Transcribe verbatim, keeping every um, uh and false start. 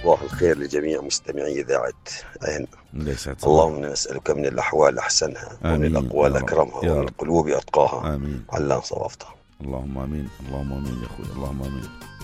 صباح الخير لجميع مستمعي إذاعة عين. ليست اللهم إنا نسألك من الأحوال أحسنها ومن الأقوال أكرمها ومن القلوب أتقاها. آمين. علام صوابتها. اللهم آمين. اللهم آمين يا أخوي. اللهم آمين.